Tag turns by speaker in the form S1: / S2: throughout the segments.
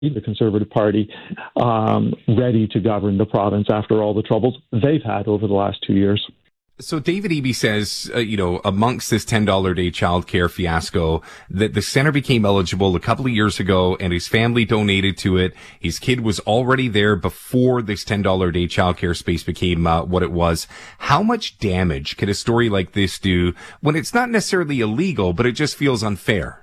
S1: the Conservative Party, ready to govern the province after all the troubles they've had over the last 2 years.
S2: So David Eby says, amongst this $10 a day childcare fiasco, that the center became eligible a couple of years ago and his family donated to it. His kid was already there before this $10 a day childcare space became what it was. How much damage can a story like this do when it's not necessarily illegal, but it just feels unfair?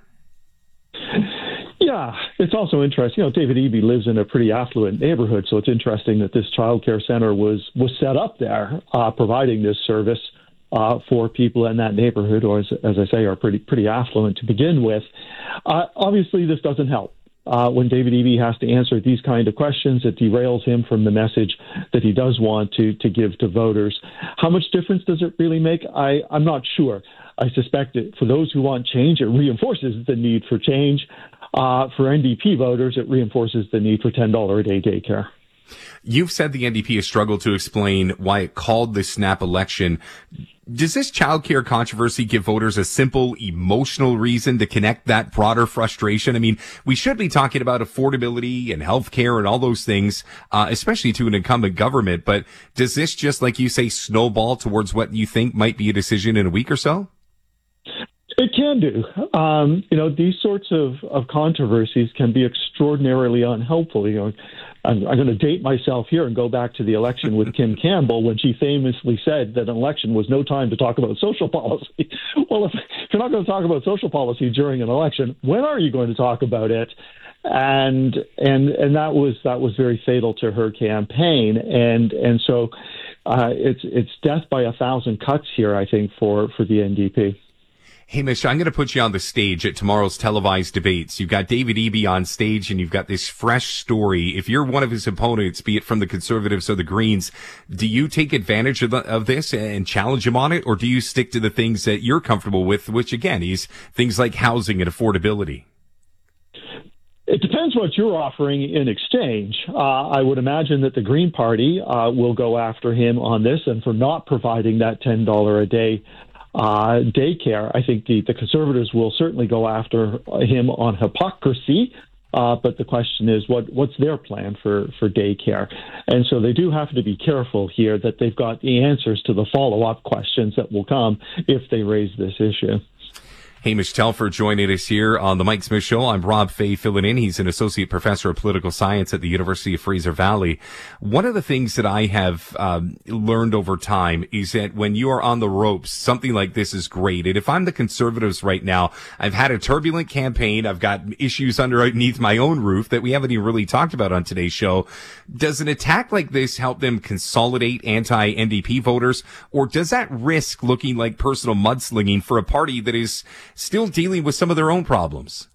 S1: Yeah, it's also interesting. David Eby lives in a pretty affluent neighborhood, so it's interesting that this child care center was set up there, providing this service for people in that neighborhood, or as I say, are pretty affluent to begin with. Obviously, this doesn't help. When David Eby has to answer these kind of questions, it derails him from the message that he does want to give to voters. How much difference does it really make? I'm not sure. I suspect that for those who want change, it reinforces the need for change. For NDP voters, it reinforces the need for $10 a day daycare.
S2: You've said the NDP has struggled to explain why it called this snap election. Does this childcare controversy give voters a simple emotional reason to connect that broader frustration? I mean, we should be talking about affordability and healthcare and all those things, especially to an incumbent government. But does this just, like you say, snowball towards what you think might be a decision in a week or so?
S1: It can do. These sorts of controversies can be extraordinarily unhelpful. I'm going to date myself here and go back to the election with Kim Campbell when she famously said that an election was no time to talk about social policy. Well, if you're not going to talk about social policy during an election, when are you going to talk about it? And that was very fatal to her campaign. And so it's death by 1,000 cuts here, I think, for the NDP.
S2: Hamish, I'm going to put you on the stage at tomorrow's televised debates. You've got David Eby on stage and you've got this fresh story. If you're one of his opponents, be it from the Conservatives or the Greens, do you take advantage of this and challenge him on it? Or do you stick to the things that you're comfortable with, which again is things like housing and affordability?
S1: It depends what you're offering in exchange. I would imagine that the Green Party will go after him on this and for not providing that $10 a day daycare. I think the Conservatives will certainly go after him on hypocrisy, but the question is what's their plan for daycare? And so they do have to be careful here that they've got the answers to the follow-up questions that will come if they raise this issue.
S2: Hamish Telford joining us here on the Mike Smith Show. I'm Rob Fay filling in. He's an associate professor of political science at the University of Fraser Valley. One of the things that I have learned over time is that when you are on the ropes, something like this is great. And if I'm the Conservatives right now, I've had a turbulent campaign. I've got issues underneath my own roof that we haven't even really talked about on today's show. Does an attack like this help them consolidate anti-NDP voters, or does that risk looking like personal mudslinging for a party that is still dealing with some of their own problems?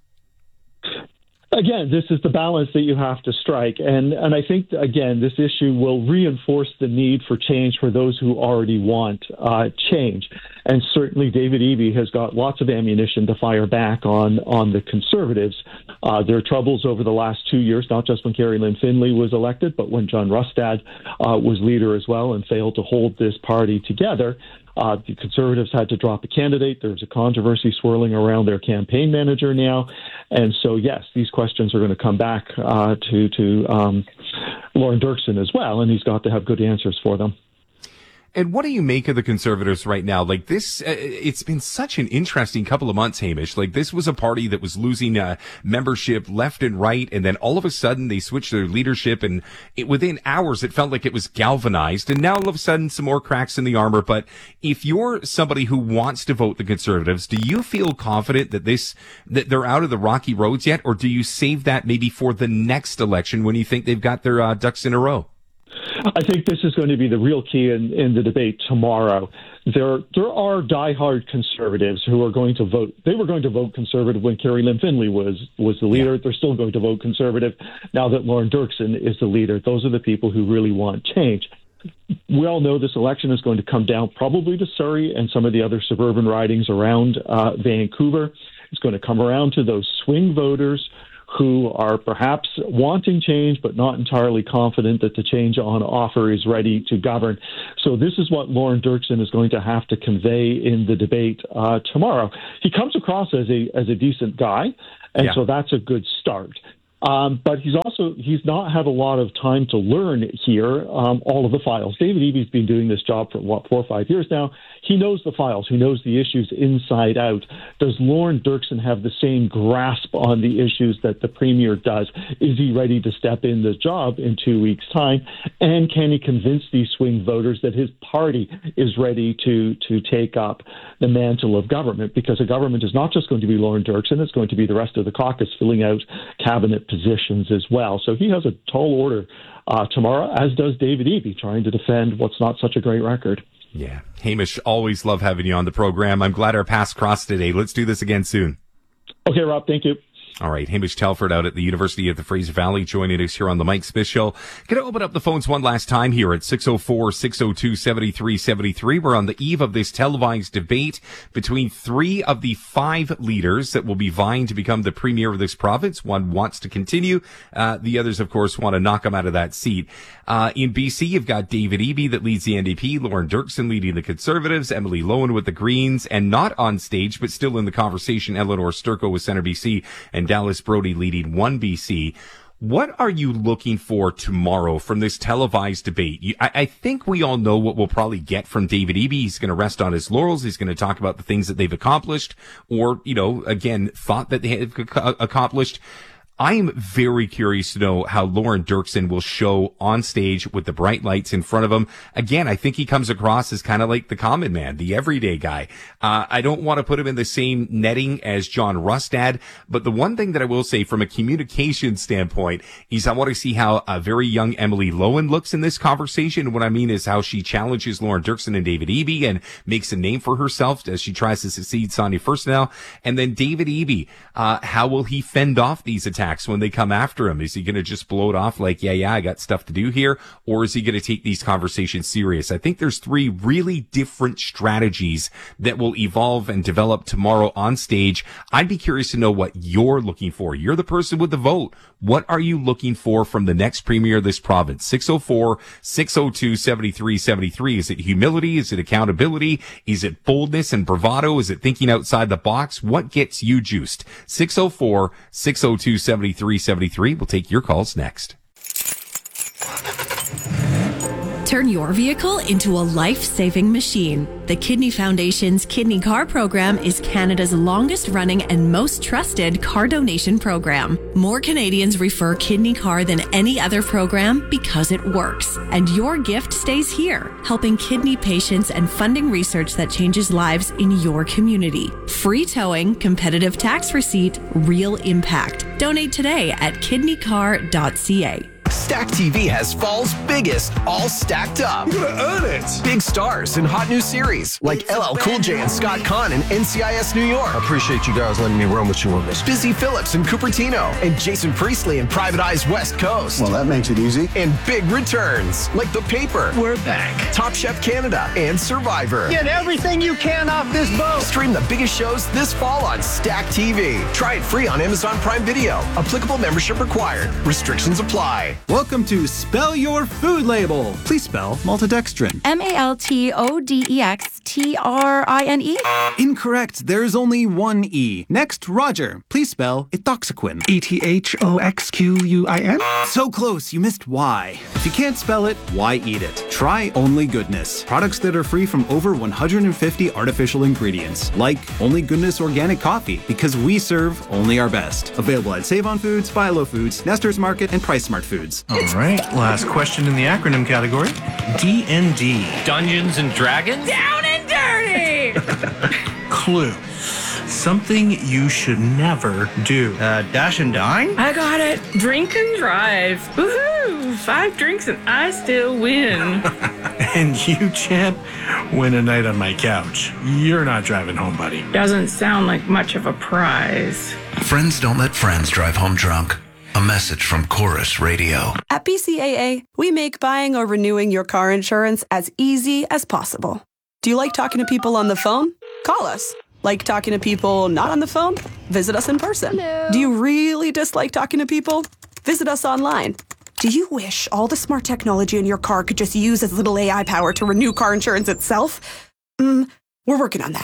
S1: Again, this is the balance that you have to strike. And I think, again, this issue will reinforce the need for change for those who already want change. And certainly David Eby has got lots of ammunition to fire back on the Conservatives. Their troubles over the last 2 years, not just when Carrie Lynn Finlay was elected, but when John Rustad was leader as well and failed to hold this party together. The Conservatives had to drop a candidate. There's a controversy swirling around their campaign manager now. And so, yes, these questions are going to come back to Lauren Dirksen as well, and he's got to have good answers for them.
S2: And what do you make of the Conservatives right now? Like this, it's been such an interesting couple of months, Hamish. Like this was a party that was losing membership left and right, and then all of a sudden they switched their leadership, and within hours it felt like it was galvanized. And now all of a sudden some more cracks in the armor. But if you're somebody who wants to vote the Conservatives, do you feel confident that they're out of the rocky roads yet, or do you save that maybe for the next election when you think they've got their ducks in a row?
S1: I think this is going to be the real key in the debate tomorrow. There are diehard Conservatives who are going to vote. They were going to vote Conservative when Carrie Lynn Finlay was the leader. Yeah. They're still going to vote Conservative now that Lauren Dirksen is the leader. Those are the people who really want change. We all know this election is going to come down probably to Surrey and some of the other suburban ridings around Vancouver. It's going to come around to those swing voters who are perhaps wanting change but not entirely confident that the change on offer is ready to govern. So this is what Lauren Dirksen is going to have to convey in the debate tomorrow. He comes across as a decent guy, and so that's a good start. But he's not had a lot of time to learn here all of the files. David Eby's been doing this job for 4 or 5 years now. He knows the files. He knows the issues inside out. Does Lauren Dirksen have the same grasp on the issues that the Premier does? Is he ready to step in the job in 2 weeks' time? And can he convince these swing voters that his party is ready to take up the mantle of government? Because a government is not just going to be Lauren Dirksen, it's going to be the rest of the caucus filling out cabinet positions as well. So he has a tall order tomorrow, as does David Eby, trying to defend what's not such a great record.
S2: Yeah. Hamish, always love having you on the program. I'm glad our paths crossed today. Let's do this again soon.
S1: Okay, Rob. Thank you.
S2: All right. Hamish Telford out at the University of the Fraser Valley joining us here on the Mike Smith Show. Going to open up the phones one last time here at 604-602-7373. We're on the eve of this televised debate between 3 of the 5 leaders that will be vying to become the premier of this province. One wants to continue. The others, of course, want to knock him out of that seat. In BC, you've got David Eby that leads the NDP, Lauren Dirksen leading the Conservatives, Emily Lowen with the Greens, and not on stage, but still in the conversation, Eleanor Sturko with Centre BC, and Dallas Brody leading 1BC. What are you looking for tomorrow from this televised debate? I think we all know what we'll probably get from David Eby. He's going to rest on his laurels. He's going to talk about the things that they've accomplished or, again, thought that they have accomplished. I am very curious to know how Lauren Dirksen will show on stage with the bright lights in front of him. Again, I think he comes across as kind of like the common man, the everyday guy. I don't want to put him in the same netting as John Rustad, but the one thing that I will say from a communication standpoint is I want to see how a very young Emily Lowen looks in this conversation. What I mean is how she challenges Lauren Dirksen and David Eby and makes a name for herself as she tries to succeed Sonia Furstenau. And then David Eby, how will he fend off these attacks when they come after him? Is he going to just blow it off like, yeah, I got stuff to do here? Or is he going to take these conversations serious? I think there's 3 really different strategies that will evolve and develop tomorrow on stage. I'd be curious to know what you're looking for. You're the person with the vote. What are you looking for from the next premier of this province? 604-602-7373. Is it humility? Is it accountability? Is it boldness and bravado? Is it thinking outside the box? What gets you juiced? 604-602-7373. We'll take your calls next.
S3: Turn your vehicle into a life-saving machine. The Kidney Foundation's Kidney Car program is Canada's longest-running and most trusted car donation program. More Canadians refer Kidney Car than any other program because it works. And your gift stays here, helping kidney patients and funding research that changes lives in your community. Free towing, competitive tax receipt, real impact. Donate today at kidneycar.ca.
S4: Stack TV has fall's biggest, all stacked up.
S5: You gotta earn it.
S4: Big stars and hot new series like LL Cool J and Scott Conn in NCIS New York.
S5: I appreciate you guys letting me run with you on this.
S4: Busy Phillips in Cupertino and Jason Priestley in Private Eyes West Coast.
S5: Well, that makes it easy.
S4: And big returns like The Paper,
S5: We're back.
S4: Top Chef Canada, and Survivor.
S5: Get everything you can off this boat.
S4: Stream the biggest shows this fall on Stack TV. Try it free on Amazon Prime Video. Applicable membership required. Restrictions apply.
S6: Welcome to Spell Your Food Label. Please spell maltodextrin.
S7: MALTODEXTRINE?
S6: Incorrect. There's only one E. Next, Roger. Please spell ethoxyquin.
S8: ETHOXQUIN?
S6: So close, you missed Y. If you can't spell it, why eat it? Try Only Goodness. Products that are free from over 150 artificial ingredients. Like Only Goodness Organic Coffee, because we serve only our best. Available at Save On Foods, Buy Low Foods, Nestor's Market, and Price Smart Foods.
S8: All right, last question in the acronym category. D&D.
S9: Dungeons and Dragons?
S10: Down and dirty!
S8: Clue. Something you should never do.
S6: Dash and dine?
S10: I got it. Drink and drive. Woohoo! 5 drinks and I still win.
S8: And you, champ, win a night on my couch. You're not driving home, buddy.
S10: Doesn't sound like much of a prize.
S11: Friends don't let friends drive home drunk. A message from Chorus Radio.
S7: At BCAA, we make buying or renewing your car insurance as easy as possible. Do you like talking to people on the phone? Call us. Like talking to people not on the phone? Visit us in person. Hello. Do you really dislike talking to people? Visit us online. Do you wish all the smart technology in your car could just use as little AI power to renew car insurance itself? We're working on that.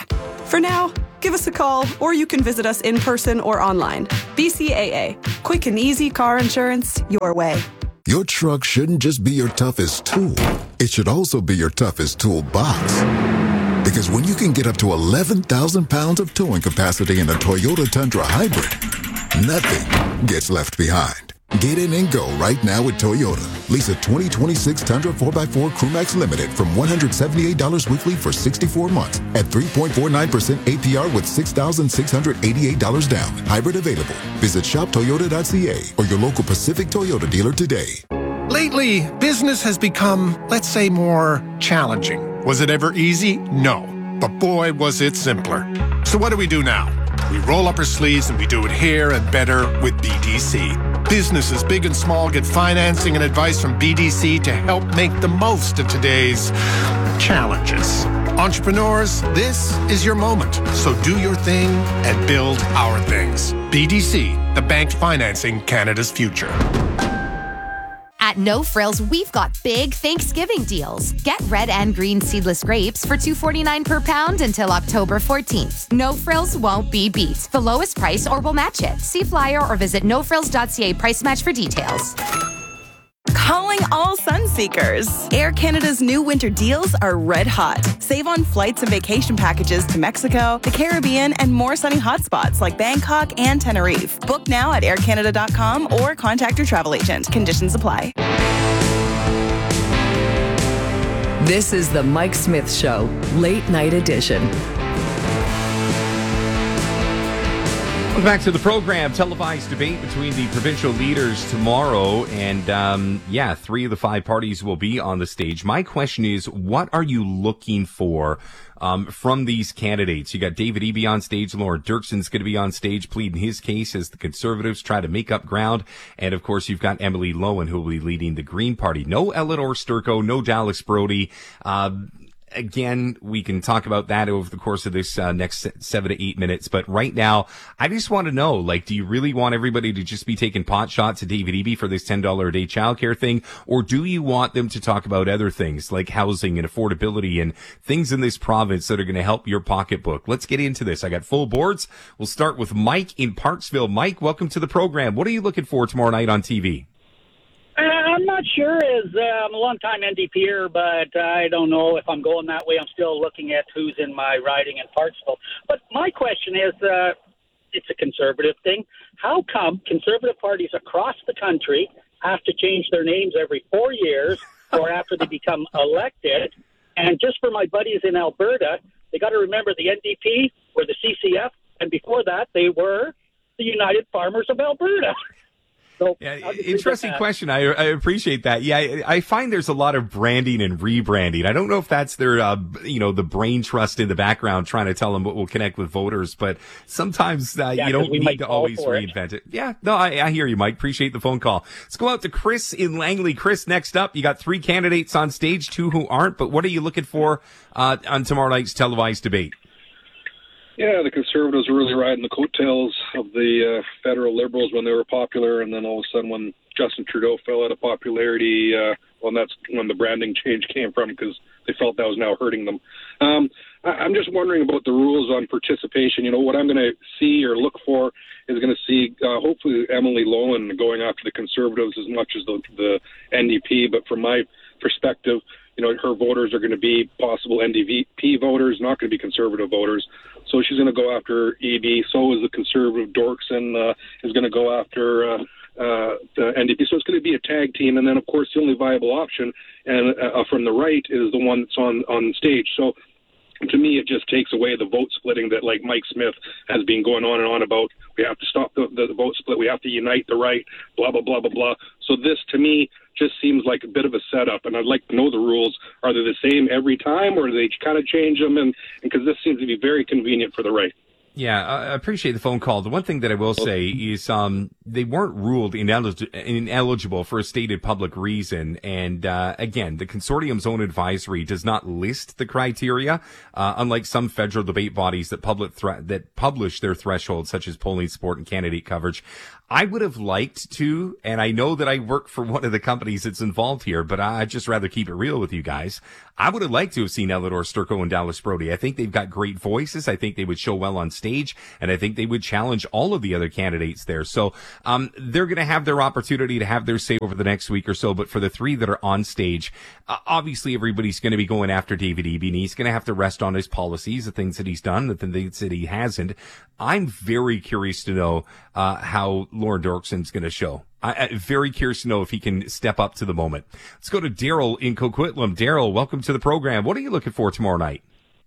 S7: For now, give us a call, or you can visit us in person or online. BCAA. Quick and easy car insurance your way.
S9: Your truck shouldn't just be your toughest tool. It should also be your toughest toolbox. Because when you can get up to 11,000 pounds of towing capacity in a Toyota Tundra Hybrid, nothing gets left behind. Get in and go right now with Toyota. Lease a 2026 Tundra 4x4 Crewmax Limited from $178 weekly for 64 months at 3.49% APR with $6,688 down. Hybrid available. Visit shoptoyota.ca or your local Pacific Toyota dealer today.
S5: Lately, business has become, let's say, more challenging. Was it ever easy? No. But boy, was it simpler. So what do we do now? We roll up our sleeves and we do it here and better with BDC. Businesses big and small get financing and advice from BDC to help make the most of today's challenges. Entrepreneurs, this is your moment. So do your thing and build our things. BDC, the bank financing Canada's future.
S12: At No Frills, we've got big Thanksgiving deals. Get red and green seedless grapes for $2.49 per pound until October 14th. No Frills won't be beat. The lowest price or we'll match it. See flyer or visit nofrills.ca price match for details.
S7: Calling all Sunseekers. Air Canada's new winter deals are red hot. Save on flights and vacation packages to Mexico, the Caribbean, and more sunny hotspots like Bangkok and Tenerife. Book now at aircanada.com or contact your travel agent. Conditions apply.
S13: This is the Mike Smith Show, Late Night Edition.
S2: Welcome back to the program. Televised debate between the provincial leaders tomorrow. And, 3 of the 5 parties will be on the stage. My question is, what are you looking for from these candidates? You got David Eby on stage. Lauren Dirksen's going to be on stage pleading his case as the Conservatives try to make up ground. And, of course, you've got Emily Lowen, who will be leading the Green Party. No Eleanor Sturko, no Dallas Brody. Again, we can talk about that over the course of this next 7 to 8 minutes. But right now, I just want to know, do you really want everybody to just be taking pot shots at David Eby for this $10 a day childcare thing? Or do you want them to talk about other things like housing and affordability and things in this province that are going to help your pocketbook? Let's get into this. I got full boards. We'll start with Mike in Parksville. Mike, welcome to the program. What are you looking for tomorrow night on TV?
S14: I'm not sure. I'm a long-time NDPer, but I don't know if I'm going that way. I'm still looking at who's in my riding in Parksville. But my question is, it's a Conservative thing. How come Conservative parties across the country have to change their names every 4 years or after they become elected? And just for my buddies in Alberta, they got to remember the NDP were the CCF, and before that, they were the United Farmers of Alberta. So,
S2: interesting question. I appreciate that. Yeah, I find there's a lot of branding and rebranding. I don't know if that's their, the brain trust in the background trying to tell them what will connect with voters, but sometimes you don't need to always reinvent it. Yeah, no, I hear you, Mike. Appreciate the phone call. Let's go out to Chris in Langley. Chris, next up, you got 3 candidates on stage, 2 who aren't, but what are you looking for on tomorrow night's televised debate?
S15: Yeah, the Conservatives were really riding the coattails of the federal Liberals when they were popular, and then all of a sudden when Justin Trudeau fell out of popularity, that's when the branding change came from, because they felt that was now hurting them. I'm just wondering about the rules on participation. What I'm going to see or look for is going to see hopefully Emily Lowen going after the Conservatives as much as the NDP, but from my perspective, her voters are going to be possible NDP voters, not going to be Conservative voters. So she's going to go after Eby. So is the Conservative Dorksen is going to go after the NDP. So it's going to be a tag team. And then, of course, the only viable option and from the right is the one that's on stage. So to me, it just takes away the vote splitting that, like Mike Smith has been going on and on about. We have to stop the vote split. We have to unite the right, blah, blah, blah, blah, blah. So this, to me, just seems like a bit of a setup, and I'd like to know the rules. Are they the same every time, or do they kind of change them? And because this seems to be very convenient for the right.
S2: Yeah, I appreciate the phone call. The one thing that I will say is they weren't ruled ineligible for a stated public reason. And again, the consortium's own advisory does not list the criteria, unlike some federal debate bodies that publish their thresholds, such as polling support and candidate coverage. I would have liked to, and I know that I work for one of the companies that's involved here, but I'd just rather keep it real with you guys. I would have liked to have seen Eleanor Sturko and Dallas Brody. I think they've got great voices. I think they would show well on stage, and I think they would challenge all of the other candidates there. So they're going to have their opportunity to have their say over the next week or so. But for the three that are on stage, obviously everybody's going to be going after David Eby, and he's going to have to rest on his policies, the things that he's done, the things that he hasn't. I'm very curious to know how Lauren Dorkson's going to show. I'm very curious to know if he can step up to the moment. Let's go to Daryl in Coquitlam. Daryl, welcome to the program. What are you looking for tomorrow night?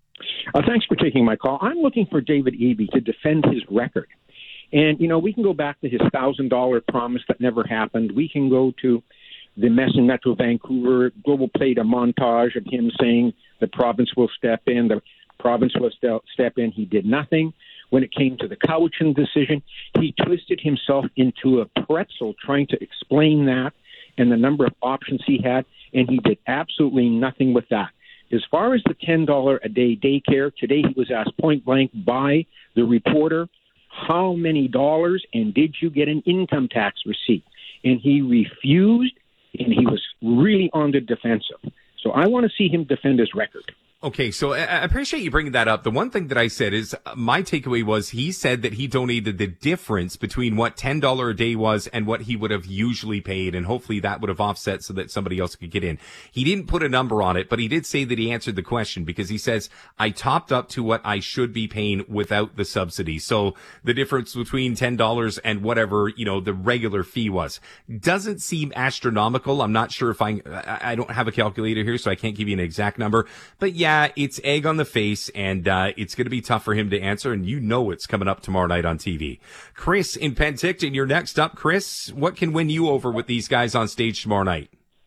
S16: Thanks for taking my call. I'm looking for David Eby to defend his record. And, we can go back to his $1,000 promise that never happened. We can go to the mess in Metro Vancouver. Global played a montage of him saying the province will step in. The province will step in. He did nothing. When it came to the Cowichan decision, he twisted himself into a pretzel trying to explain that and the number of options he had, and he did absolutely nothing with that. As far as the $10 a day daycare, today he was asked point blank by the reporter, how many dollars, and did you get an income tax receipt? And he refused, and he was really on the defensive. So I want to see him defend his record.
S2: Okay, so I appreciate you bringing that up. The one thing that I said is my takeaway was he said that he donated the difference between what $10 a day was and what he would have usually paid, and hopefully that would have offset so that somebody else could get in. He didn't put a number on it, but he did say that he answered the question because he says, I topped up to what I should be paying without the subsidy. So the difference between $10 and whatever, the regular fee was doesn't seem astronomical. I'm not sure if I don't have a calculator here, so I can't give you an exact number, but yeah, it's egg on the face, and it's going to be tough for him to answer, and it's coming up tomorrow night on TV. Chris in Penticton, you're next up. Chris, what can win you over with these guys on stage tomorrow night?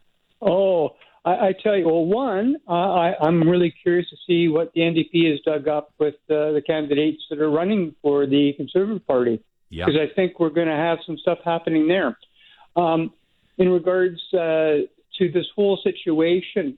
S17: Oh, I tell you, well, one, I'm really curious to see what the NDP has dug up with the candidates that are running for the Conservative Party, because I think we're going to have some stuff happening there. In regards to this whole situation,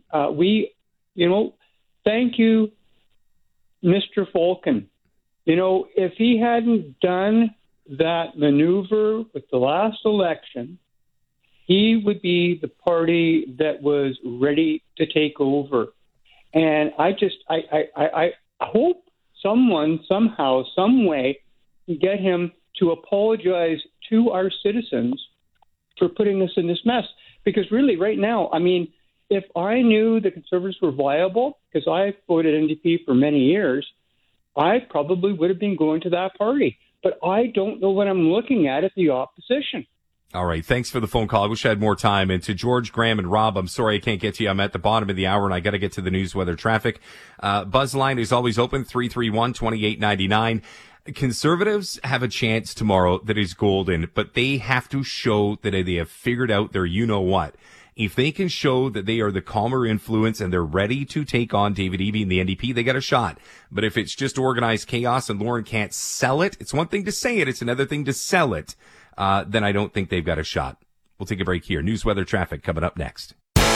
S17: thank you, Mr. Falcon. If he hadn't done that maneuver with the last election, he would be the party that was ready to take over. And I hope someone, somehow, some way, can get him to apologize to our citizens for putting us in this mess. Because really, right now, if I knew the Conservatives were viable, because I voted NDP for many years, I probably would have been going to that party. But I don't know what I'm looking at the opposition.
S2: All right. Thanks for the phone call. I wish I had more time. And to George, Graham, and Rob, I'm sorry I can't get to you. I'm at the bottom of the hour, and I got to get to the news, weather, traffic. Buzzline is always open, 331-2899. Conservatives have a chance tomorrow that is golden, but they have to show that they have figured out their you-know-what. If they can show that they are the calmer influence and they're ready to take on David Eby and the NDP, they got a shot. But if it's just organized chaos and Lauren can't sell it, it's one thing to say it, it's another thing to sell it, then I don't think they've got a shot. We'll take a break here. News, weather, traffic coming up next.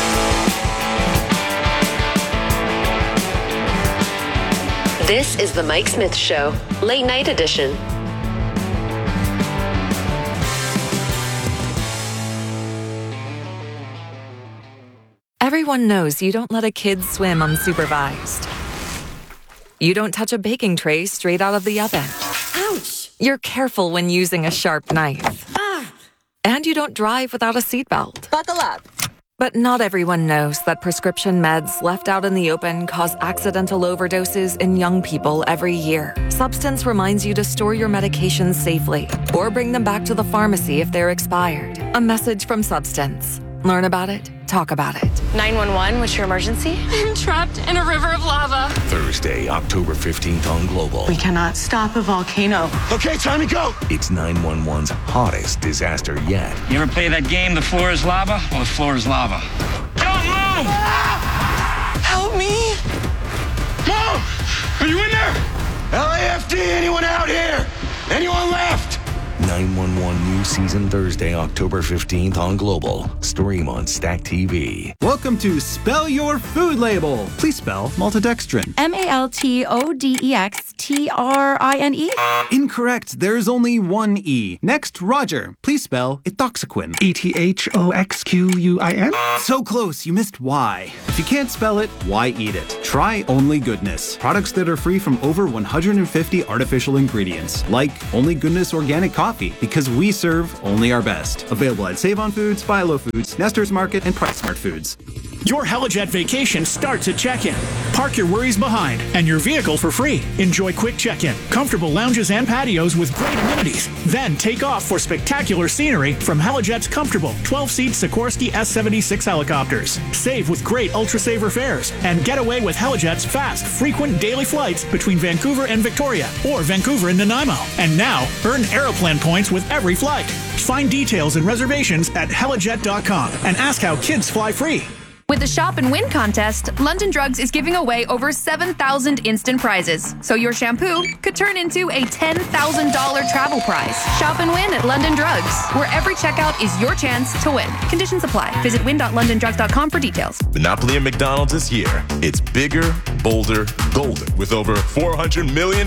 S18: This is the Mike Smith Show, late night edition.
S19: Everyone knows you don't let a kid swim unsupervised. You don't touch a baking tray straight out of the oven. Ouch! You're careful when using a sharp knife. Ah! And you don't drive without a seatbelt. Buckle up. But not everyone knows that prescription meds left out in the open cause accidental overdoses in young people every year. Substance reminds you to store your medications safely or bring them back to the pharmacy if they're expired. A message from Substance. Learn about it. Talk about it.
S20: 911, what's your emergency?
S21: I'm trapped in a river of lava.
S11: Thursday, October 15th on Global.
S21: We cannot stop a volcano.
S11: Okay, time to go. It's 911's hottest disaster yet.
S22: You ever play that game, The Floor is Lava? Well, the floor is lava. Don't move!
S21: Ah! Help me!
S22: Mom! Are you in there?
S11: LAFD, anyone out here? Anyone left? 911 News
S1: New season Thursday, October 15th on Global. Stream on Stack TV.
S6: Welcome to Spell Your Food Label. Please spell maltodextrin.
S3: MALTODEXTRINE?
S6: Incorrect. There's only one E. Next, Roger. Please spell ethoxyquin.
S3: ETHOXQUIN?
S6: So close, you missed Y. If you can't spell it, why eat it? Try Only Goodness. Products that are free from over 150 artificial ingredients. Like Only Goodness Organic Coffee, because we serve only our best. Available at Save On Foods, Buy Low Foods, Nestor's Market, and Price Smart Foods.
S23: Your Helijet vacation starts at check-in. Park your worries behind and your vehicle for free. Enjoy quick check-in, comfortable lounges and patios with great amenities. Then take off for spectacular scenery from Helijet's comfortable 12-seat Sikorsky S-76 helicopters. Save with great Ultra Saver fares and get away with Helijet's fast, frequent daily flights between Vancouver and Victoria or Vancouver and Nanaimo. And now, earn Aeroplan points with every flight. Find details and reservations at helijet.com and ask how kids fly free.
S24: With the Shop and Win contest, London Drugs is giving away over 7,000 instant prizes, so your shampoo could turn into a $10,000 travel prize. Shop and win at London Drugs, where every checkout is your chance to win. Conditions apply. Visit win.londondrugs.com for details.
S25: Monopoly at McDonald's is here. It's bigger, bolder, golden, with over $400 million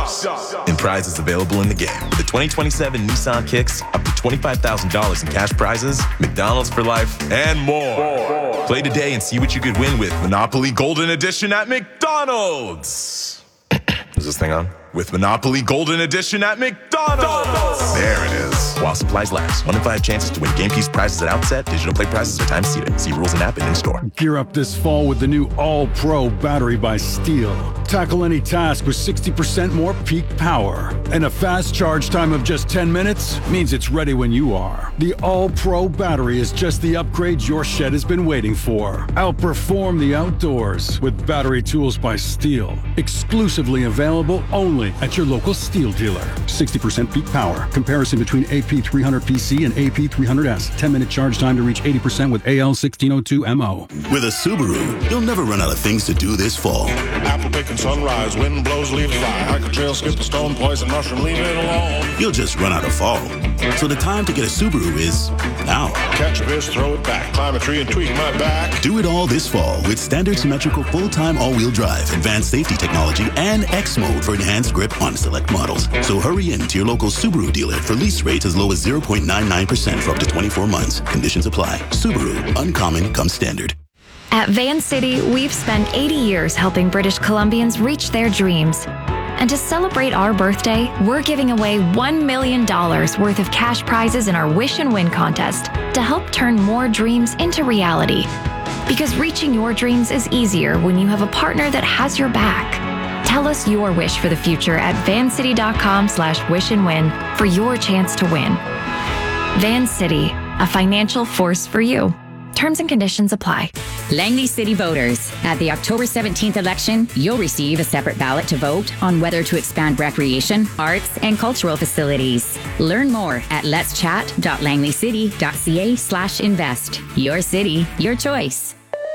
S25: in prizes available in the game. With the 2027 Nissan Kicks, up to $25,000 in cash prizes, McDonald's for life, and more. Play today and see what you could win with Monopoly Golden Edition at McDonald's. Is this thing on? With Monopoly Golden Edition at McDonald's. There it is. While supplies last. 1 in 5 chances to win game piece prizes at outset. Digital play prizes are time seated. See rules and app and in-store.
S26: Gear up this fall with the new All-Pro battery by Steel. Tackle any task with 60% more peak power. And a fast charge time of just 10 minutes means it's ready when you are. The All-Pro battery is just the upgrade your shed has been waiting for. Outperform the outdoors with battery tools by Steel. Exclusively available only at your local Steel dealer. 60% peak power. Comparison between AP300PC and AP300S. 10-minute charge time to reach 80% with AL1602MO.
S27: With a Subaru, you'll never run out of things to do this fall.
S28: Apple picking sunrise, wind blows, leaves fly. Hike a trail, skip a stone, poison mushroom, leave it alone.
S27: You'll just run out of fall. So the time to get a Subaru is now.
S28: Catch a fish, throw it back, climb a tree and tweak my back.
S27: Do it all this fall with standard symmetrical full-time all-wheel drive, advanced safety technology, and X mode for enhanced grip on select models. So hurry in to your local Subaru dealer for lease rates as low as 0.99% for up to 24 months. Conditions apply. Subaru, uncommon comes standard.
S12: At Van City, we've spent 80 years helping British Columbians reach their dreams. And to celebrate our birthday, we're giving away $1 million worth of cash prizes in our Wish and Win contest to help turn more dreams into reality. Because reaching your dreams is easier when you have a partner that has your back. Tell us your wish for the future at vancity.com/wishandwin for your chance to win. Van City, a financial force for you. Terms and conditions apply.
S29: Langley City voters, at the October 17th election, you'll receive a separate ballot to vote on whether to expand recreation, arts, and cultural facilities. Learn more at letschat.langleycity.ca/invest. Your city, your choice.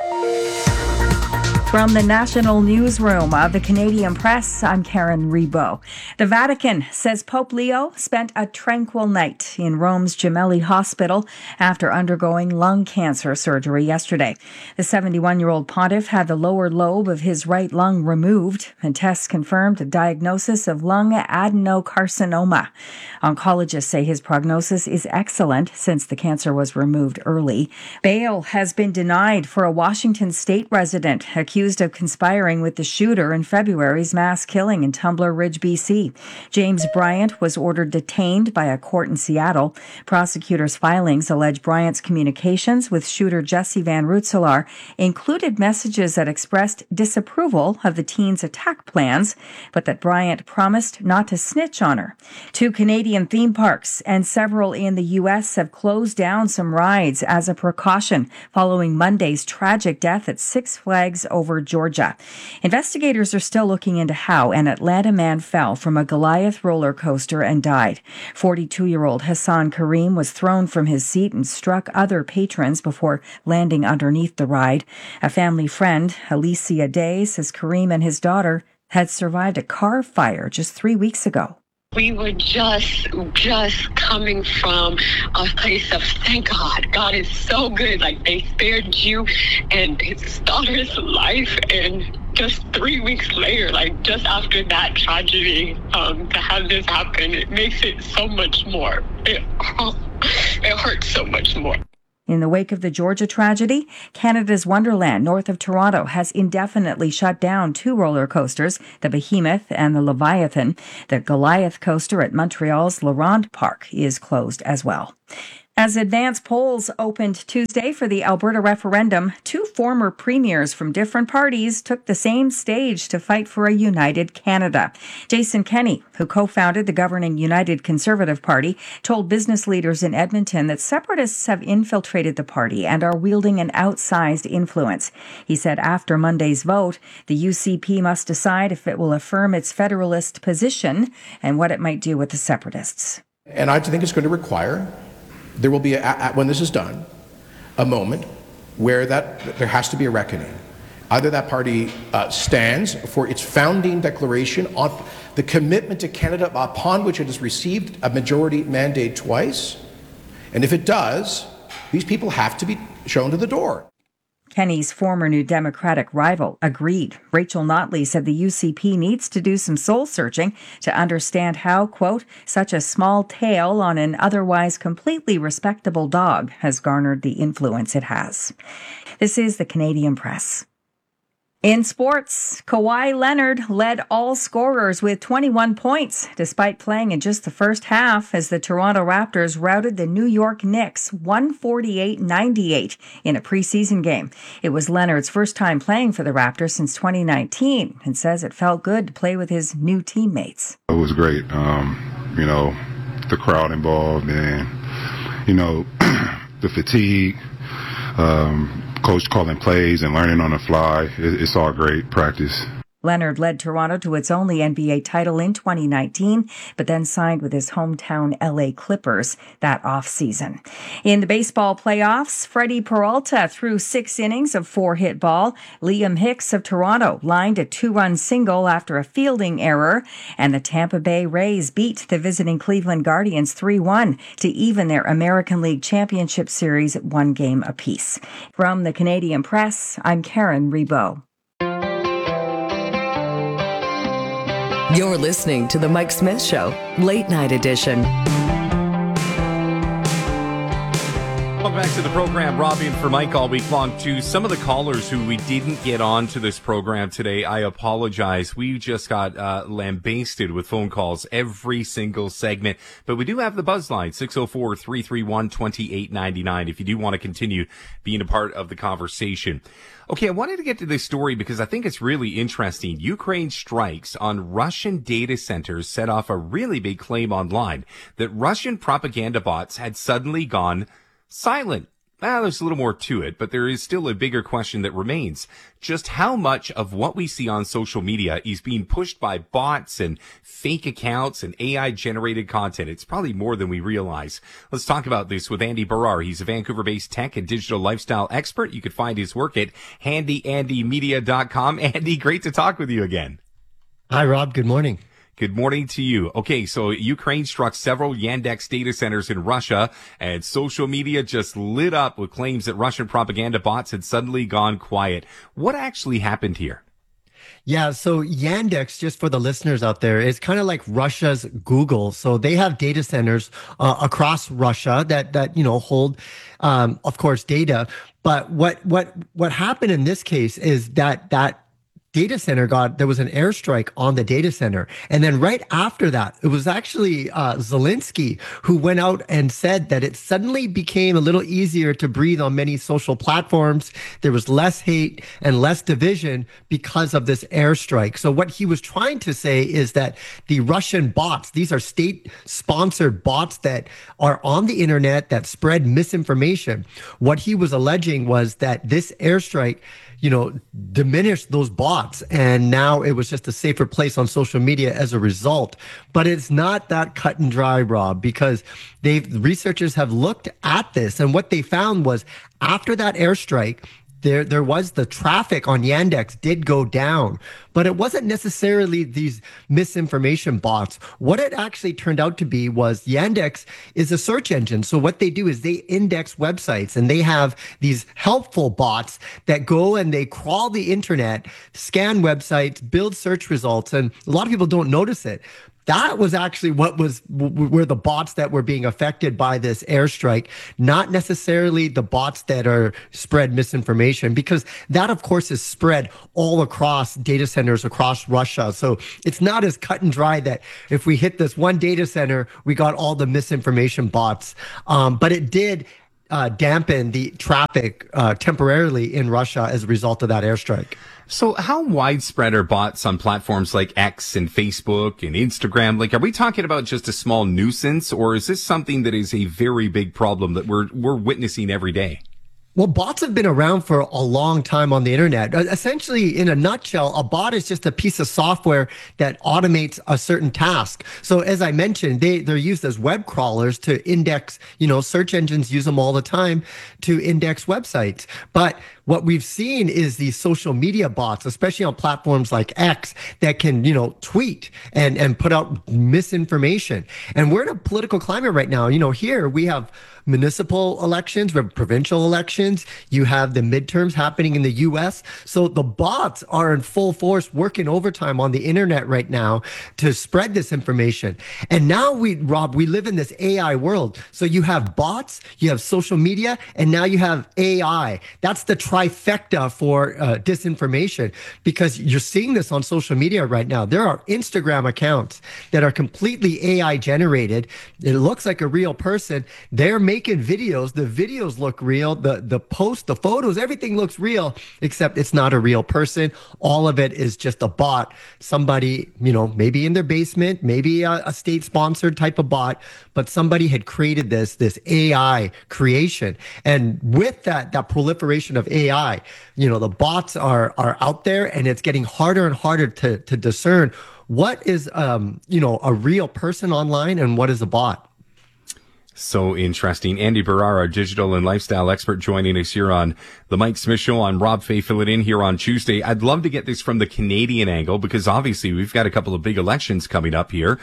S3: From the National Newsroom of the Canadian Press, I'm Karen Rebo. The Vatican says Pope Leo spent a tranquil night in Rome's Gemelli Hospital after undergoing lung cancer surgery yesterday. The 71-year-old pontiff had the lower lobe of his right lung removed, and tests confirmed a diagnosis of lung adenocarcinoma. Oncologists say his prognosis is excellent since the cancer was removed early. Bail has been denied for a Washington state resident accused of conspiring with the shooter in February's mass killing in Tumbler Ridge, BC. James Bryant was ordered detained by a court in Seattle. Prosecutors' filings allege Bryant's communications with shooter Jesse Van Rootselaar included messages that expressed disapproval of the teen's attack plans, but that Bryant promised not to snitch on her. 2 Canadian theme parks and several in the U.S. have closed down some rides as a precaution following Monday's tragic death at Six Flags over Georgia. Investigators are still looking into how an Atlanta man fell from a Goliath roller coaster and died. 42-year-old Hassan Kareem was thrown from his seat and struck other patrons before landing underneath the ride. A family friend, Alicia Day, says Kareem and his daughter had survived a car fire just 3 weeks ago.
S21: We were just coming from a place of thank God. God is so good. Like, they spared you and his daughter's life. And just 3 weeks later, like just after that tragedy, to have this happen, it makes it so much more. It hurts so much more.
S3: In the wake of the Georgia tragedy, Canada's Wonderland north of Toronto has indefinitely shut down 2 roller coasters, the Behemoth and the Leviathan. The Goliath coaster at Montreal's La Ronde Park is closed as well. As advance polls opened Tuesday for the Alberta referendum, 2 former premiers from different parties took the same stage to fight for a united Canada. Jason Kenney, who co-founded the governing United Conservative Party, told business leaders in Edmonton that separatists have infiltrated the party and are wielding an outsized influence. He said after Monday's vote, the UCP must decide if it will affirm its federalist position and what it might do with the separatists.
S4: And I think it's going to require... There will be, when this is done, a moment where there has to be a reckoning. Either that party stands for its founding declaration on the commitment to Canada upon which it has received a majority mandate twice, and if it does, these people have to be shown to the door.
S3: Kenney's former New Democratic rival agreed. Rachel Notley said the UCP needs to do some soul-searching to understand how, quote, such a small tail on an otherwise completely respectable dog has garnered the influence it has. This is the Canadian Press. In sports, Kawhi Leonard led all scorers with 21 points, despite playing in just the first half as the Toronto Raptors routed the New York Knicks 148-98 in a preseason game. It was Leonard's first time playing for the Raptors since 2019 and says it felt good to play with his new teammates.
S5: It was great. The crowd involved and, the fatigue, coach calling plays and learning on the fly. It's all great practice.
S3: Leonard led Toronto to its only NBA title in 2019, but then signed with his hometown LA Clippers that offseason. In the baseball playoffs, Freddie Peralta threw 6 innings of 4-hit ball. Liam Hicks of Toronto lined a 2-run single after a fielding error, and the Tampa Bay Rays beat the visiting Cleveland Guardians 3-1 to even their American League Championship Series at 1 game apiece. From the Canadian Press, I'm Karen Rebow.
S7: You're listening to The Mike Smith Show, Late Night Edition.
S2: Welcome back to the program. Robbie and for Mike all week long. To some of the callers who we didn't get on to this program today, I apologize. We just got lambasted with phone calls every single segment. But we do have the buzz line, 604-331-2899, if you do want to continue being a part of the conversation. Okay, I wanted to get to this story because I think it's really interesting. Ukraine strikes on Russian data centers set off a really big claim online that Russian propaganda bots had suddenly gone silent. Well, there's a little more to it, but there is still a bigger question that remains. Just how much of what we see on social media is being pushed by bots and fake accounts and AI-generated content? It's probably more than we realize. Let's talk about this with Andy Barrar. He's a Vancouver-based tech and digital lifestyle expert. You can find his work at handyandymedia.com. Andy, great to talk with you again.
S8: Hi, Rob. Good morning.
S2: Good morning to you. Okay, so Ukraine struck several Yandex data centers in Russia, and social media just lit up with claims that Russian propaganda bots had suddenly gone quiet. What actually happened here?
S8: Yeah, so Yandex, just for the listeners out there, is kind of like Russia's Google. So they have data centers across Russia that hold, of course, data. But what happened in this case is that data center there was an airstrike on the data center. And then right after that, it was actually Zelensky who went out and said that it suddenly became a little easier to breathe on many social platforms. There was less hate and less division because of this airstrike. So what he was trying to say is that the Russian bots, these are state-sponsored bots that are on the internet that spread misinformation. What he was alleging was that this airstrike diminished those bots. And now it was just a safer place on social media as a result. But it's not that cut and dry, Rob, because researchers have looked at this. And what they found was after that airstrike, there was the traffic on Yandex did go down, but it wasn't necessarily these misinformation bots. What it actually turned out to be was Yandex is a search engine. So what they do is they index websites, and they have these helpful bots that go and they crawl the internet, scan websites, build search results. And a lot of people don't notice it. That was actually were the bots that were being affected by this airstrike, not necessarily the bots that are spread misinformation, because that, of course, is spread all across data centers across Russia. So it's not as cut and dry that if we hit this one data center, we got all the misinformation bots. But it did dampen the traffic temporarily in Russia as a result of that airstrike.
S2: So how widespread are bots on platforms like X and Facebook and Instagram? Like, are we talking about just a small nuisance, or is this something that is a very big problem that we're witnessing every day?
S8: Well, bots have been around for a long time on the internet. Essentially, in a nutshell, a bot is just a piece of software that automates a certain task. So as I mentioned, they're used as web crawlers to index, search engines use them all the time to index websites. But what we've seen is these social media bots, especially on platforms like X, that can, tweet and put out misinformation. And we're in a political climate right now. Here we have municipal elections, we have provincial elections, you have the midterms happening in the US. So the bots are in full force working overtime on the internet right now to spread this information. And now we live in this AI world. So you have bots, you have social media, and now you have AI. That's the trifecta for disinformation, because you're seeing this on social media right now. There are Instagram accounts that are completely AI generated. It looks like a real person. They're making videos. The videos look real. The posts, the photos, everything looks real, except it's not a real person. All of it is just a bot. Somebody, maybe in their basement, maybe a state-sponsored type of bot, but somebody had created this AI creation. And with that proliferation of AI, the bots are out there, and it's getting harder and harder to discern what is, a real person online and what is a bot.
S2: So interesting. Andy Barara, digital and lifestyle expert, joining us here on the Mike Smith Show. I'm Rob Fay, filling in here on Tuesday. I'd love to get this from the Canadian angle, because obviously we've got a couple of big elections coming up here.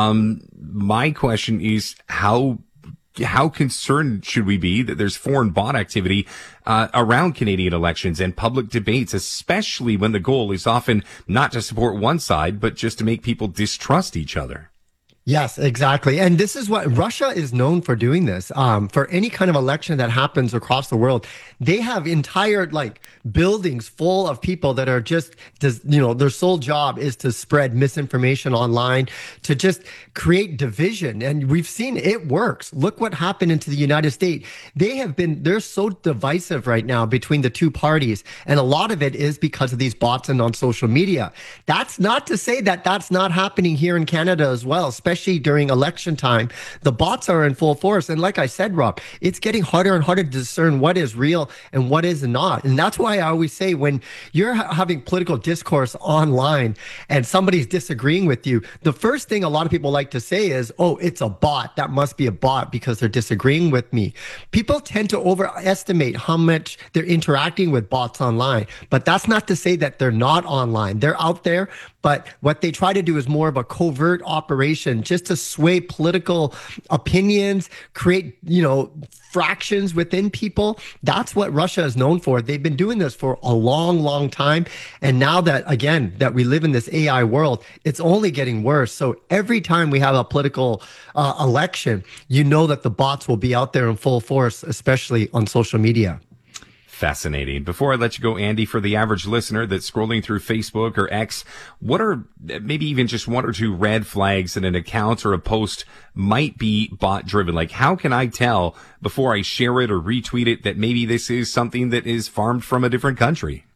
S2: My question is, how concerned should we be that there's foreign bot activity around Canadian elections and public debates, especially when the goal is often not to support one side, but just to make people distrust each other?
S8: Yes, exactly. And this is what Russia is known for doing this. For any kind of election that happens across the world, they have entire buildings full of people that are just, their sole job is to spread misinformation online, to just create division. And we've seen it works. Look what happened into the United States. They're so divisive right now between the two parties. And a lot of it is because of these bots and on social media. That's not to say that that's not happening here in Canada as well, especially during election time. The bots are in full force. And like I said, Rob, it's getting harder and harder to discern what is real and what is not. And that's why I always say, when you're having political discourse online and somebody's disagreeing with you, the first thing a lot of people like to say is, oh, it's a bot. That must be a bot because they're disagreeing with me. People tend to overestimate how much they're interacting with bots online, but that's not to say that they're not online. They're out there, but what they try to do is more of a covert operation just to sway political opinions, create, fractions within people. That's what Russia is known for. They've been doing this for a long, long time. And now that we live in this AI world, it's only getting worse. So every time we have a political election, that the bots will be out there in full force, especially on social media.
S2: Fascinating. Before I let you go, Andy, for the average listener that's scrolling through Facebook or X, what are maybe even just one or two red flags that an account or a post might be bot driven? Like, how can I tell before I share it or retweet it that maybe this is something that is farmed from a different country?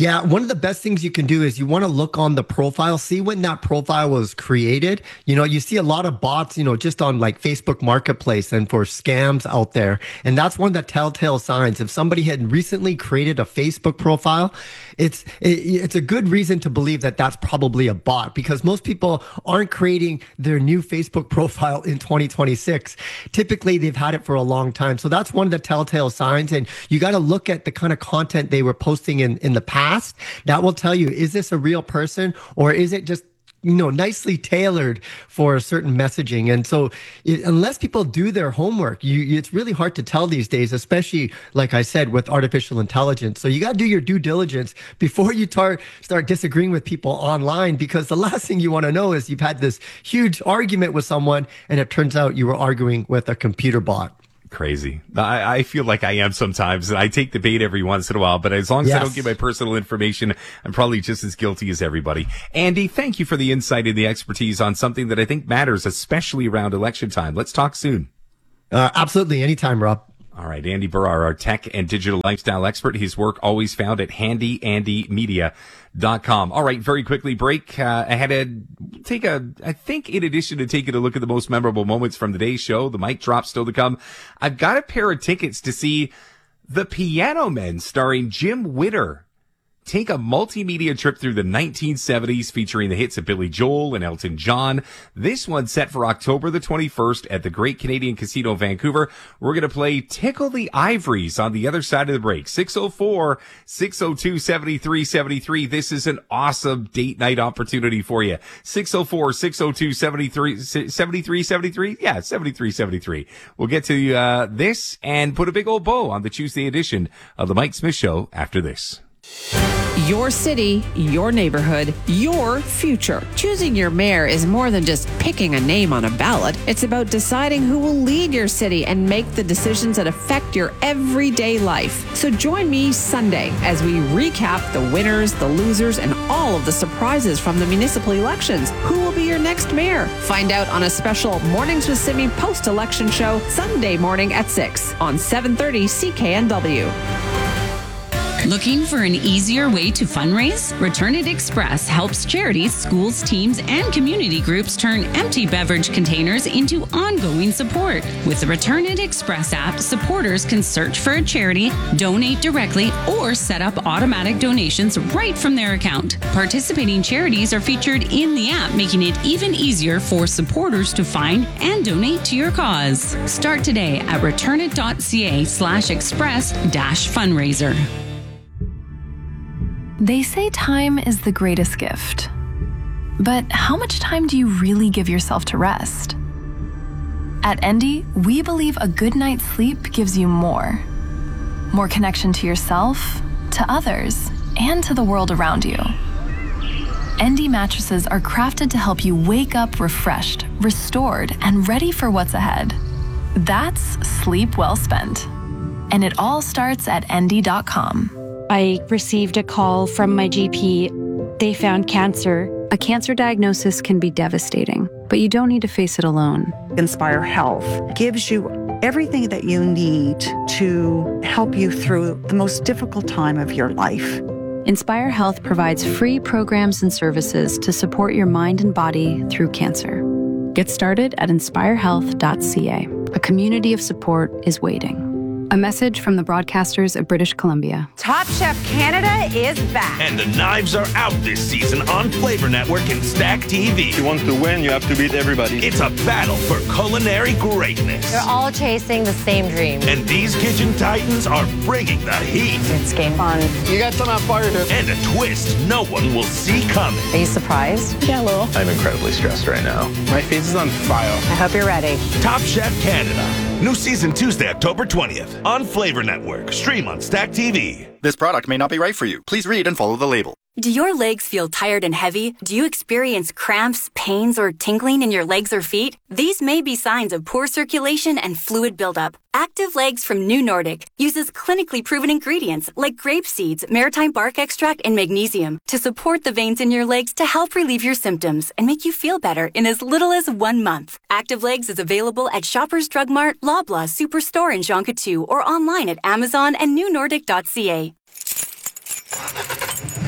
S8: Yeah, one of the best things you can do is you want to look on the profile, see when that profile was created. You see a lot of bots, just on like Facebook Marketplace and for scams out there. And that's one of the telltale signs. If somebody had recently created a Facebook profile, it's a good reason to believe that that's probably a bot, because most people aren't creating their new Facebook profile in 2026. Typically, they've had it for a long time. So that's one of the telltale signs. And you got to look at the kind of content they were posting in the past. That will tell you, is this a real person or is it just nicely tailored for a certain messaging? And so unless people do their homework, it's really hard to tell these days, especially, like I said, with artificial intelligence. So you got to do your due diligence before you start disagreeing with people online, because the last thing you want to know is you've had this huge argument with someone and it turns out you were arguing with a computer bot.
S2: Crazy. I feel like I am sometimes, and I take the bait every once in a while, but as long as I don't give my personal information, I'm probably just as guilty as everybody. Andy, thank you for the insight and the expertise on something that I think matters, especially around election time. Let's talk soon.
S8: Absolutely. Anytime, Rob.
S2: All right. Andy Barrar, our tech and digital lifestyle expert. His work always found at handyandymedia.com. All right. Very quickly, break. I had to I think in addition to taking a look at the most memorable moments from today's show, the mic drop still to come, I've got a pair of tickets to see The Piano Men starring Jim Witter. Take a multimedia trip through the 1970s featuring the hits of Billy Joel and Elton John. This one's set for October the 21st at the Great Canadian Casino, Vancouver. We're going to play Tickle the Ivories on the other side of the break. 604-602-7373. This is an awesome date night opportunity for you. 604-602-7373. Yeah, 7373. We'll get to this and put a big old bow on the Tuesday edition of the Mike Smith Show after this.
S9: Your city, your neighborhood, your future. Choosing your mayor is more than just picking a name on a ballot. It's about deciding who will lead your city and make the decisions that affect your everyday life. So join me Sunday as we recap the winners, the losers, and all of the surprises from the municipal elections. Who will be your next mayor? Find out on a special Mornings with Simi post-election show Sunday morning at 6 on 730 CKNW.
S10: Looking for an easier way to fundraise? Return It Express helps charities, schools, teams, and community groups turn empty beverage containers into ongoing support. With the Return It Express app, supporters can search for a charity, donate directly, or set up automatic donations right from their account. Participating charities are featured in the app, making it even easier for supporters to find and donate to your cause. Start today at returnit.ca/express-fundraiser.
S13: They say time is the greatest gift. But how much time do you really give yourself to rest? At Endy, we believe a good night's sleep gives you more. More connection to yourself, to others, and to the world around you. Endy mattresses are crafted to help you wake up refreshed, restored, and ready for what's ahead. That's sleep well spent. And it all starts at Endy.com.
S14: I received a call from my GP. They found cancer. A cancer diagnosis can be devastating, but you don't need to face it alone.
S15: Inspire Health gives you everything that you need to help you through the most difficult time of your life.
S14: Inspire Health provides free programs and services to support your mind and body through cancer. Get started at inspirehealth.ca. A community of support is waiting. A message from the broadcasters of British Columbia.
S16: Top Chef Canada is back.
S17: And the knives are out this season on Flavor Network and Stack TV.
S18: If you want to win, you have to beat everybody.
S17: It's a battle for culinary greatness.
S19: They're all chasing the same dream.
S17: And these kitchen titans are bringing the heat.
S19: It's game fun.
S18: You got some on fire here.
S17: And a twist no one will see coming.
S19: Are you surprised? Yeah, a little.
S18: I'm incredibly stressed right now. My face is on fire.
S19: I hope you're ready.
S17: Top Chef Canada. New season Tuesday, October 20th on Flavor Network. Stream on Stack TV.
S30: This product may not be right for you. Please read and follow the label.
S31: Do your legs feel tired and heavy? Do you experience cramps, pains, or tingling in your legs or feet? These may be signs of poor circulation and fluid buildup. Active Legs from New Nordic uses clinically proven ingredients like grape seeds, maritime bark extract, and magnesium to support the veins in your legs to help relieve your symptoms and make you feel better in as little as 1 month. Active Legs is available at Shoppers Drug Mart, Loblaw, Superstore, and Jean Coutu, or online at Amazon and newnordic.ca.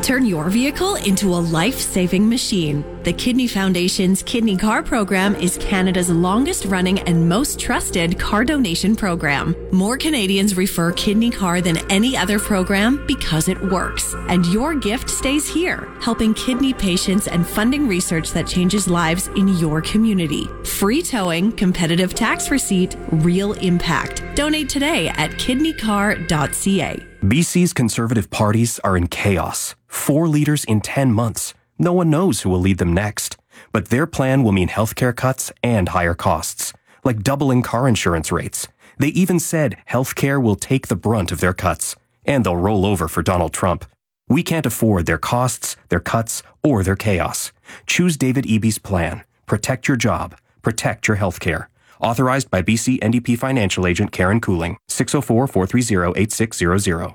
S1: Turn your vehicle into a life-saving machine. The Kidney Foundation's Kidney Car program is Canada's longest-running and most trusted car donation program. More Canadians refer Kidney Car than any other program because it works. And your gift stays here, helping kidney patients and funding research that changes lives in your community. Free towing, competitive tax receipt, real impact. Donate today at kidneycar.ca.
S6: BC's Conservative parties are in chaos. 4 leaders in 10 months. No one knows who will lead them next. But their plan will mean healthcare cuts and higher costs, like doubling car insurance rates. They even said healthcare will take the brunt of their cuts, and they'll roll over for Donald Trump. We can't afford their costs, their cuts, or their chaos. Choose David Eby's plan. Protect your job. Protect your healthcare. Authorized by BC NDP financial agent Karen Cooling, 604-430-8600.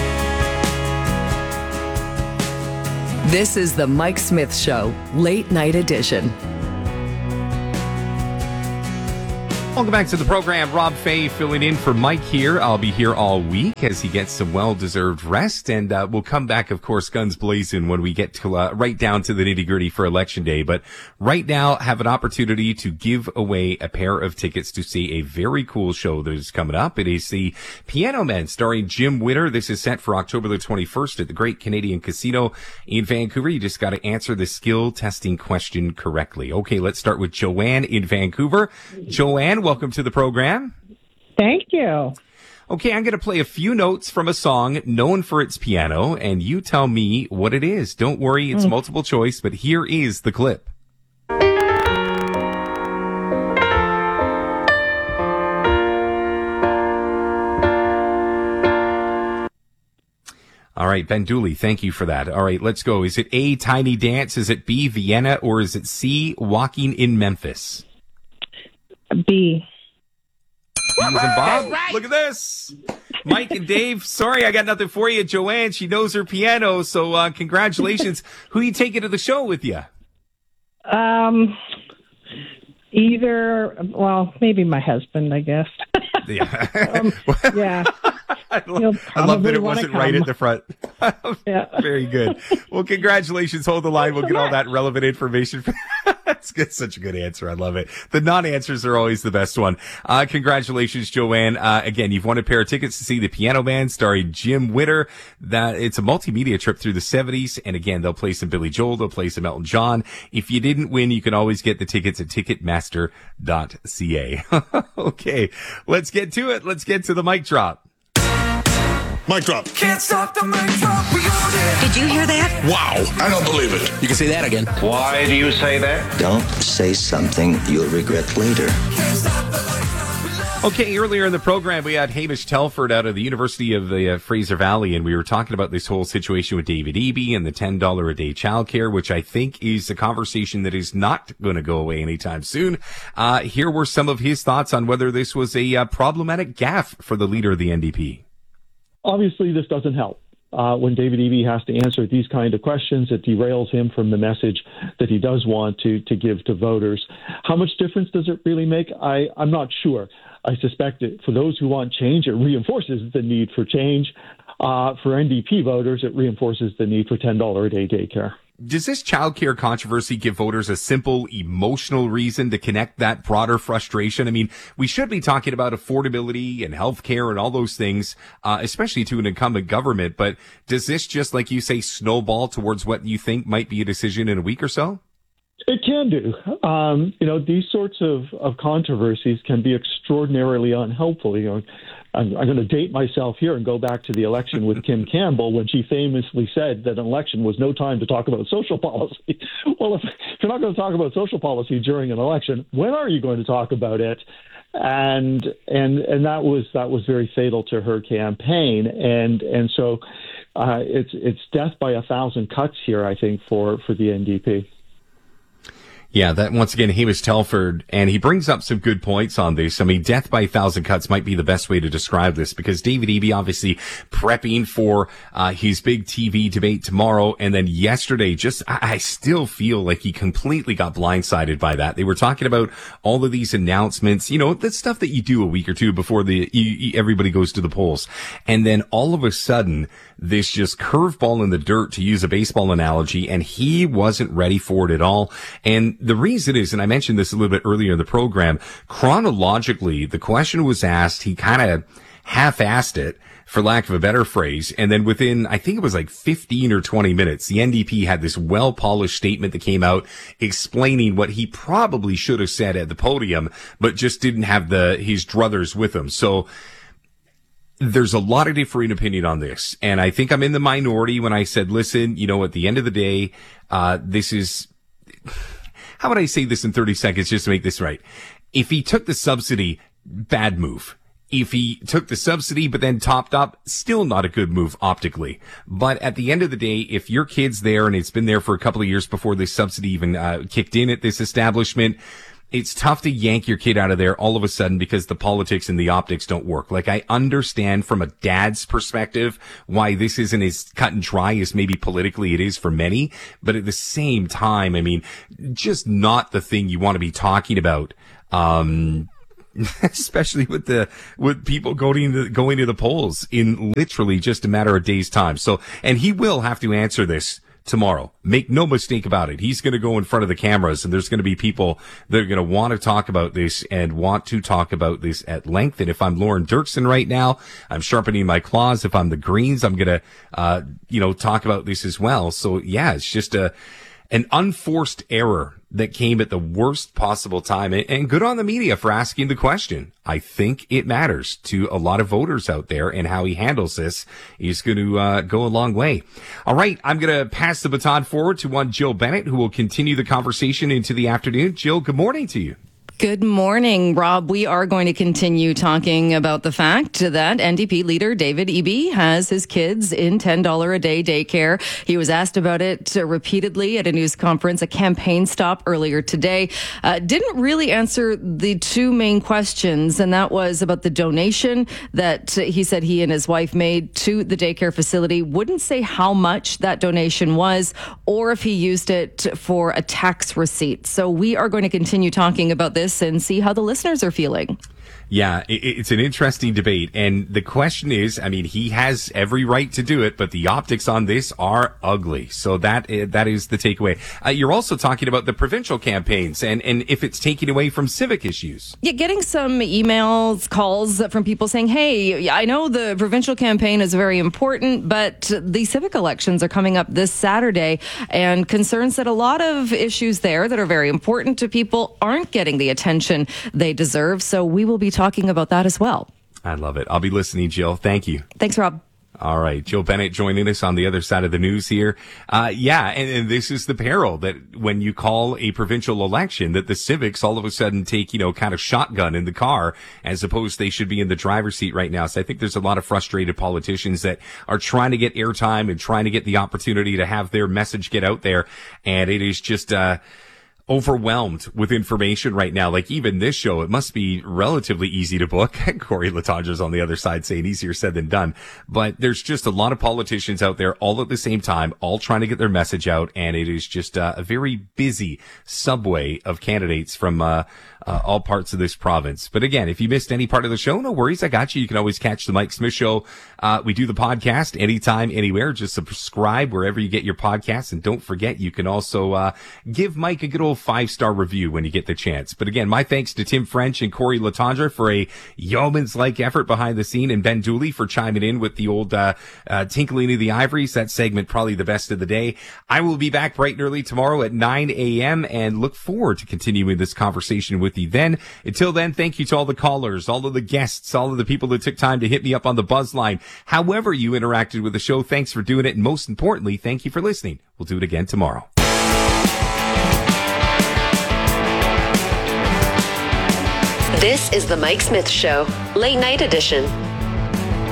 S7: This is the Mike Smith Show, Late Night Edition.
S2: Welcome back to the program. Rob Fay filling in for Mike here. I'll be here all week as he gets some well-deserved rest. And we'll come back, of course, guns blazing when we get to right down to the nitty-gritty for Election Day. But right now, have an opportunity to give away a pair of tickets to see a very cool show that is coming up. It is the Piano Men starring Jim Witter. This is set for October the 21st at the Great Canadian Casino in Vancouver. You just got to answer the skill testing question correctly. Okay, let's start with Joanne in Vancouver. Joanne, welcome to the program.
S11: Thank you.
S2: Okay, I'm going to play a few notes from a song known for its piano, and you tell me what it is. Don't worry, it's multiple choice, but here is the clip. All right, Ben Dooley, thank you for that. All right, let's go. Is it A, Tiny Dance? Is it B, Vienna? Or is it C, Walking in Memphis?
S11: B.
S2: Bees and Bob. Right. Look at this. Mike and Dave. Sorry, I got nothing for you. Joanne, she knows her piano, so congratulations. Who are you taking to the show with you?
S11: Maybe my husband, I guess.
S2: Yeah.
S11: Yeah.
S2: I love that it wasn't right at the front.
S11: Yeah.
S2: Very good. Well, congratulations. Hold the line. We'll get all that relevant information. That's good. Such a good answer. I love it. The non-answers are always the best one. Congratulations, Joanne. Again, you've won a pair of tickets to see the Piano Man starring Jim Witter. It's a multimedia trip through the 70s. And again, they'll play some Billy Joel. They'll play some Elton John. If you didn't win, you can always get the tickets at ticketmaster.ca. Okay. Let's get to it. Let's get to the mic drop.
S20: Mic drop.
S22: Can't stop the mic drop.
S23: Did you hear that?
S20: Wow. I don't believe it.
S18: You can say that again.
S20: Why do you say that?
S24: Don't say something you'll regret later.
S2: Okay, earlier in the program, we had Hamish Telford out of the University of the Fraser Valley, and we were talking about this whole situation with David Eby and the $10 a day childcare, which I think is a conversation that is not going to go away anytime soon. Here were some of his thoughts on whether this was a problematic gaffe for the leader of the NDP.
S25: Obviously, this doesn't help. When David Eby has to answer these kind of questions, it derails him from the message that he does want to give to voters. How much difference does it really make? I'm not sure. I suspect that for those who want change, it reinforces the need for change. For NDP voters, it reinforces the need for $10 a day daycare.
S2: Does this childcare controversy give voters a simple emotional reason to connect that broader frustration? I mean, we should be talking about affordability and healthcare and all those things, especially to an incumbent government. But does this just, like you say, snowball towards what you think might be a decision in a week or so?
S25: It can do. These sorts of controversies can be extraordinarily unhelpful. I'm going to date myself here and go back to the election with Kim Campbell when she famously said that an election was no time to talk about social policy. Well, if you're not going to talk about social policy during an election, when are you going to talk about it? And that was very fatal to her campaign. And so it's death by 1,000 cuts here, I think, for the NDP.
S2: Yeah, that once again, Hamish Telford, and he brings up some good points on this. I mean, death by 1,000 cuts might be the best way to describe this, because David Eby obviously prepping for his big TV debate tomorrow, and then yesterday, I still feel like he completely got blindsided by that. They were talking about all of these announcements, you know, the stuff that you do a week or two before everybody goes to the polls, and then all of a sudden, this just curveball in the dirt, to use a baseball analogy, and he wasn't ready for it at all. And the reason is, and I mentioned this a little bit earlier in the program, chronologically, the question was asked, he kind of half-assed it, for lack of a better phrase, and then within, I think it was like 15 or 20 minutes, the NDP had this well-polished statement that came out explaining what he probably should have said at the podium, but just didn't have his druthers with him. So, there's a lot of differing opinion on this, and I think I'm in the minority when I said, listen, you know, at the end of the day, this is... How would I say this in 30 seconds just to make this right? If he took the subsidy, bad move. If he took the subsidy but then topped up, still not a good move optically. But at the end of the day, if your kid's there and it's been there for a couple of years before this subsidy even kicked in at this establishment, it's tough to yank your kid out of there all of a sudden because the politics and the optics don't work. Like, I understand from a dad's perspective why this isn't as cut and dry as maybe politically it is for many. But at the same time, I mean, just not the thing you want to be talking about. Especially with people going to the polls in literally just a matter of days' time. So, and he will have to answer this tomorrow. Make no mistake about it. He's going to go in front of the cameras, and there's going to be people that are going to want to talk about this and want to talk about this at length. And if I'm Lauren Dirksen right now, I'm sharpening my claws. If I'm the Greens, I'm going to, talk about this as well. So yeah, it's just an unforced error that came at the worst possible time, and good on the media for asking the question. I think it matters to a lot of voters out there, and how he handles this is going to go a long way. All right, I'm going to pass the baton forward to one Jill Bennett, who will continue the conversation into the afternoon. Jill, good morning to you.
S3: Good morning, Rob. We are going to continue talking about the fact that NDP leader David Eby has his kids in $10 a day daycare. He was asked about it repeatedly at a news conference, a campaign stop earlier today. Didn't really answer the two main questions, and that was about the donation that he said he and his wife made to the daycare facility. Wouldn't say how much that donation was or if he used it for a tax receipt. So we are going to continue talking about this and see how the listeners are feeling.
S2: Yeah, it's an interesting debate. And the question is, I mean, he has every right to do it, but the optics on this are ugly. So that is the takeaway. You're also talking about the provincial campaigns and if it's taking away from civic issues.
S3: Yeah, getting some emails, calls from people saying, hey, I know the provincial campaign is very important, but the civic elections are coming up this Saturday, and concerns that a lot of issues there that are very important to people aren't getting the attention they deserve. So we will be talking about that as well.
S2: I love it. I'll be listening, Jill. Thank you.
S3: Thanks, Rob.
S2: All right. Jill Bennett joining us on the other side of the news here. And this is the peril that when you call a provincial election, that the civics all of a sudden take, kind of shotgun in the car, as opposed they should be in the driver's seat right now. So I think there's a lot of frustrated politicians that are trying to get airtime and trying to get the opportunity to have their message get out there. And it is just, overwhelmed with information right now. Like even this show, it must be relatively easy to book. Corey Latondra's on the other side saying easier said than done. But there's just a lot of politicians out there all at the same time, all trying to get their message out. And it is just a very busy subway of candidates from all parts of this province. But again, if you missed any part of the show, no worries. I got you. You can always catch the Mike Smith Show. We do the podcast anytime, anywhere. Just subscribe wherever you get your podcasts. And don't forget, you can also give Mike a good old 5-star review when you get the chance. But again, my thanks to Tim French and Corey Latondra for a yeoman's-like effort behind the scene, and Ben Dooley for chiming in with the old tinkling of the ivories. That segment probably the best of the day. I will be back bright and early tomorrow at 9 a.m. and look forward to continuing this conversation with you then. Until then, thank you to all the callers, all of the guests, all of the people that took time to hit me up on the buzz line. However you interacted with the show, thanks for doing it. And most importantly, thank you for listening. We'll do it again tomorrow.
S4: This is the Mike Smith Show, late night edition.